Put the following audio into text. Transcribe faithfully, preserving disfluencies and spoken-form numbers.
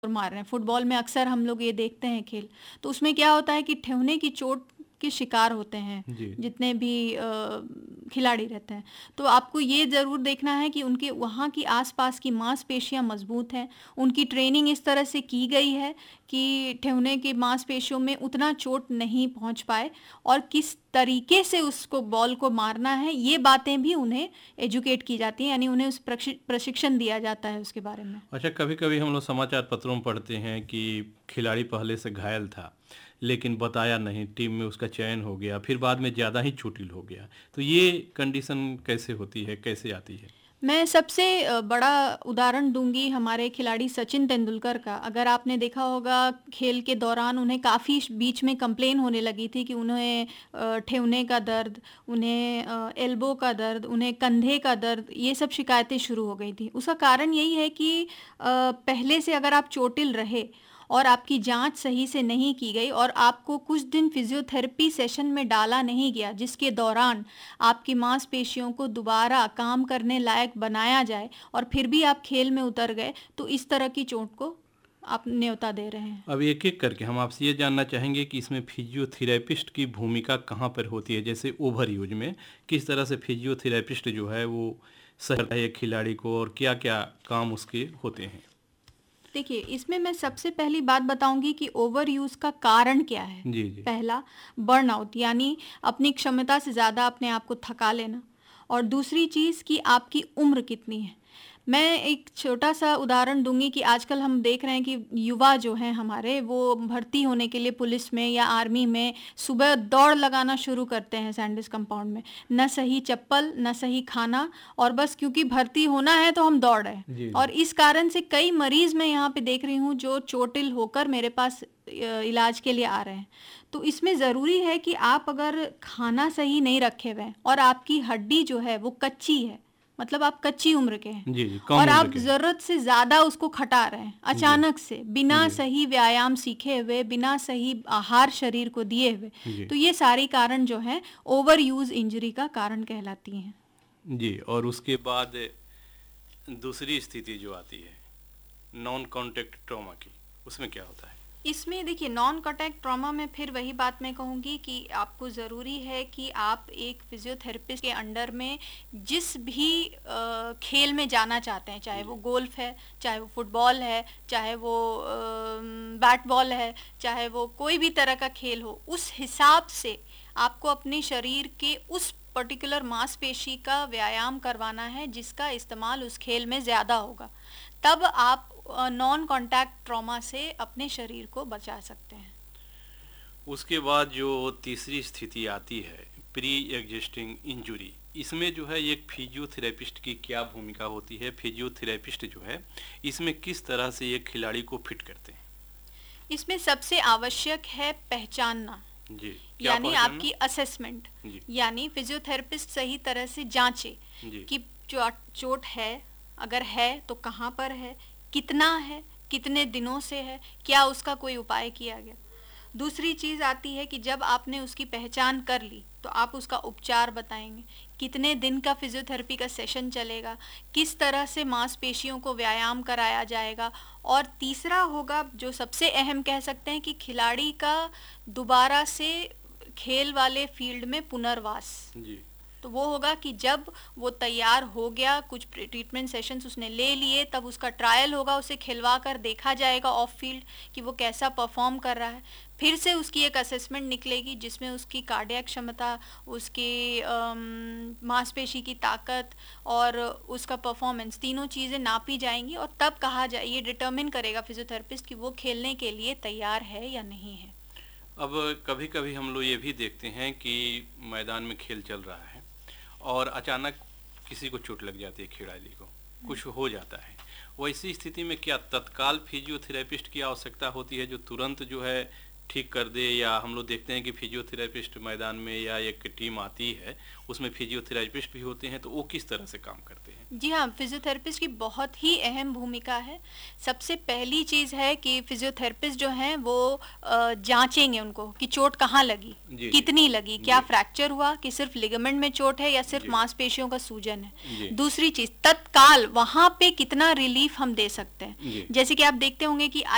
मार रहे हैं। फुटबॉल में अक्सर हम लोग ये देखते हैं खेल, तो उसमें क्या होता है कि ठेहुने की चोट के शिकार होते हैं जी। जितने भी अ, खिलाड़ी रहते हैं। तो आपको ये ज़रूर देखना है कि उनके वहाँ की आसपास की मांसपेशियाँ मजबूत हैं, उनकी ट्रेनिंग इस तरह से की गई है कि ठेहुने की मांसपेशियों में उतना चोट नहीं पहुँच पाए, और किस तरीके से उसको बॉल को मारना है, ये बातें भी उन्हें एजुकेट की जाती हैं, यानी उन्हें उस प्रशि प्रशिक्षण दिया जाता है उसके बारे में। अच्छा, कभी-कभी हम लोग समाचार पत्रों में पढ़ते हैं कि खिलाड़ी पहले से घायल था, लेकिन बताया नहीं, टीम में उसका चयन हो गया, फिर बाद में ज़्यादा ही चोटिल हो गया। तो ये कंडीशन कैसे होती है, कैसे आती है? मैं सबसे अ, बड़ा उदाहरण दूँगी हमारे खिलाड़ी सचिन तेंदुलकर का। अगर आपने देखा होगा खेल के दौरान उन्हें काफ़ी श बीच में कंप्लेन होने लगी थी कि उन्हें अ, ठेहुने का दर्द, उन्हें अ, एल्बो का दर्द, उन्हें कंधे का दर्द, ये सब शिकायतें शुरू हो गई थी। उसका कारण यही है कि अ, पहले से अगर आप चोटिल रहे और आपकी जाँच सही से नहीं की गई और आपको कुछ दिन फिज़ियोथेरेपी सेशन में डाला नहीं गया, जिसके दौरान आपकी मांसपेशियों को दोबारा काम करने लायक बनाया जाए, और फिर भी आप खेल में उतर गए, तो इस तरह की चोट को आप न्योता दे रहे हैं। अब एक-एक करके हम आपसे ये जानना चाहेंगे कि इसमें फिजियोथेरेपिस्ट की भूमिका कहाँ पर होती है? जैसे ओवर यूज में किस तरह से फिजियोथेरेपिस्ट जो है वो सहायता है एक खिलाड़ी को, और क्या-क्या काम उसके होते हैं? देखिए, इसमें मैं सबसे पहली बात बताऊंगी कि ओवर यूज़ का कारण क्या है। जी, जी। पहला, बर्नआउट, यानी अपनी क्षमता से ज़्यादा अपने आप को थका लेना, और दूसरी चीज़ कि आपकी उम्र कितनी है। मैं एक छोटा सा उदाहरण दूंगी कि आजकल हम देख रहे हैं कि युवा जो हैं हमारे, वो भर्ती होने के लिए पुलिस में या आर्मी में सुबह दौड़ लगाना शुरू करते हैं सैंडिस कंपाउंड में। न सही चप्पल, न सही खाना, और बस क्योंकि भर्ती होना है तो हम दौड़ रहे जी, हैं। जी। और इस कारण से कई मरीज मैं यहाँ पे देख रही हूँ जो चोटिल होकर मेरे पास अ, इलाज के लिए आ रहे हैं। तो इसमें ज़रूरी है कि आप अगर खाना सही नहीं रखे हुए हैं और आपकी हड्डी जो है वो कच्ची है, मतलब आप कच्ची उम्र के हैं, जी, जी, कम और उम्र आप के हैं। ज़रूरत से ज़्यादा उसको खटा रहे हैं जी, अचानक से, बिना जी, सही व्यायाम सीखे हुए, बिना सही आहार शरीर को दिए हुए, जी। तो ये सारी कारण जो है ओवर यूज इंजरी का कारण कहलाती हैं। जी, और उसके बाद दूसरी स्थिति जो आती है, नॉन कॉन्टैक्ट ट्रॉमा की, उसमें क्या होता है? इसमें देखिए, नॉन कॉन्टैक्ट ट्रॉमा में फिर वही बात मैं कहूँगी कि आपको ज़रूरी है कि आप एक फिजियोथेरेपिस्ट के अंडर में जिस भी अ, खेल में जाना चाहते हैं, चाहे वो गोल्फ है, चाहे वो फुटबॉल है, चाहे वो बैट बॉल है, चाहे वो कोई भी तरह का खेल हो, उस हिसाब से आपको अपने शरीर के उस पर्टिकुलर मांसपेशी का व्यायाम करवाना है जिसका इस्तेमाल उस खेल में ज़्यादा होगा। तब आप नॉन कॉन्टैक्ट ट्रॉमा से अपने शरीर को बचा सकते हैं। उसके बाद जो तीसरी स्थिति आती है, प्री एग्जिस्टिंग इंजरी, इसमें जो है एक फिजियोथेरेपिस्ट की क्या भूमिका होती है? फिजियोथेरेपिस्ट जो है इसमें किस तरह से एक खिलाड़ी को फिट करते हैं? इसमें सबसे आवश्यक है पहचानना, जी, क्या यानी पहचानना? आपकी असेसमेंट, जी, यानी फिजियोथेरेपिस्ट सही तरह से जांचे जी, कि जो चोट है, अगर है तो कहाँ पर है, कितना है, कितने दिनों से है, क्या उसका कोई उपाय किया गया। दूसरी चीज़ आती है कि जब आपने उसकी पहचान कर ली तो आप उसका उपचार बताएंगे, कितने दिन का फिजियोथेरेपी का सेशन चलेगा, किस तरह से मांसपेशियों को व्यायाम कराया जाएगा, और तीसरा होगा जो सबसे अहम कह सकते हैं कि खिलाड़ी का दोबारा से खेल वाले फील्ड में पुनर्वास। जी। तो वो होगा कि जब वो तैयार हो गया, कुछ ट्रीटमेंट सेशंस उसने ले लिए, तब उसका ट्रायल होगा, उसे खिलवा कर देखा जाएगा ऑफ फील्ड कि वो कैसा परफॉर्म कर रहा है। फिर से उसकी एक असेसमेंट निकलेगी जिसमें उसकी कार्डियक क्षमता, उसकी मांसपेशी की ताकत और उसका परफॉर्मेंस, तीनों चीज़ें नापी जाएंगी, और तब कहा जाए, ये डिटर्मिन करेगा फिजियोथेरेपिस्ट कि वो खेलने के लिए तैयार है या नहीं है। अब कभी-कभी हम लोग ये भी देखते हैं कि मैदान में खेल चल रहा है और अचानक किसी को चोट लग जाती है, खिलाड़ी को कुछ हो जाता है। वैसी स्थिति में क्या तत्काल फिजियोथेरेपिस्ट की आवश्यकता होती है जो तुरंत जो है ठीक कर दे, या हम लोग देखते हैं कि फिजियोथेरेपिस्ट मैदान में या एक टीम आती है उसमें फिजियोथेरेपिस्ट भी होते हैं, तो वो किस तरह से काम करते हैं? जी हाँ, फिजियोथेरेपिस्ट की बहुत ही अहम भूमिका है। सबसे पहली चीज़ है कि फिजियोथेरेपिस्ट जो हैं वो अ, जांचेंगे उनको कि चोट कहाँ लगी, जी, कितनी जी, लगी, क्या जी, फ्रैक्चर हुआ, कि सिर्फ लिगामेंट में चोट है या सिर्फ जी, मांसपेशियों का सूजन है। जी, दूसरी चीज़, तत्काल वहाँ पे कितना रिलीफ हम दे सकते हैं। जी, जैसे कि आप देखते होंगे कि